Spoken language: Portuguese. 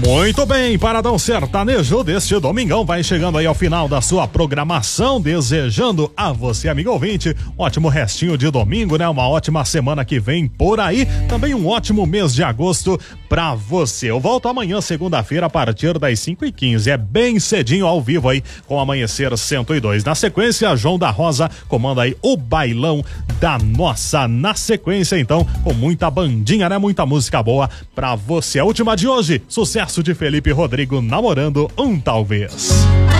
Muito bem, Paradão Sertanejo deste domingão vai chegando aí ao final da sua programação, desejando a você, amigo ouvinte, um ótimo restinho de domingo, né? Uma ótima semana que vem por aí, também um ótimo mês de agosto pra você. Eu volto amanhã, segunda-feira, a partir das 5h15, é bem cedinho ao vivo aí, com Amanhecer 102. Na sequência, João da Rosa comanda aí o bailão da nossa, na sequência então, com muita bandinha, né? Muita música boa pra você. A última de hoje, sucesso de Felipe Rodrigo, Namorando um Talvez.